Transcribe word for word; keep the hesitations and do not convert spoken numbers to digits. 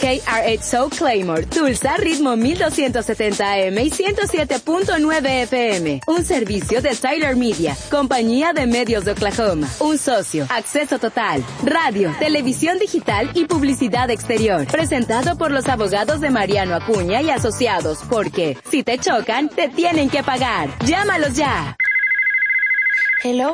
K R X O Claymore, Tulsa, ritmo mil doscientos setenta A M y ciento siete punto nueve F M. Un servicio de Tyler Media, compañía de medios de Oklahoma. Un socio, acceso total, radio, televisión digital y publicidad exterior. Presentado por los abogados de Mariano Acuña y Asociados, porque si te chocan, te tienen que pagar. Llámalos ya. Hello,